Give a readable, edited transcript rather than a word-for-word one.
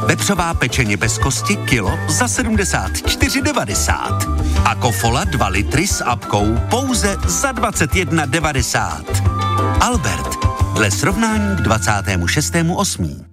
Vepřová pečeně bez kosti kilo za 74,90. A Kofola 2 litry s apkou pouze za 21,90. Albert, dle srovnání k 26.8.